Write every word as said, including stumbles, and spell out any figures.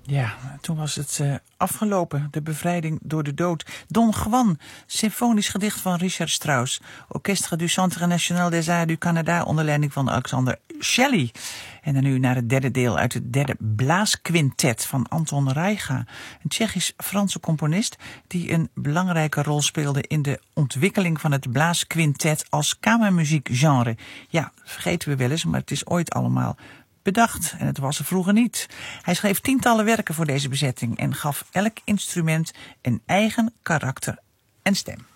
Ja, toen was het uh, afgelopen. De bevrijding door de dood. Don Juan, symfonisch gedicht van Richard Strauss. Orchestre du Centre National des Arts du Canada onder leiding van Alexander Shelley. En dan nu naar het derde deel uit het derde blaasquintet van Anton Reicha. Een Tsjechisch-Franse componist die een belangrijke rol speelde in de ontwikkeling van het blaasquintet als kamermuziekgenre. Ja, vergeten we wel eens, maar het is ooit allemaal bedacht en het was er vroeger niet. Hij schreef tientallen werken voor deze bezetting en gaf elk instrument een eigen karakter en stem.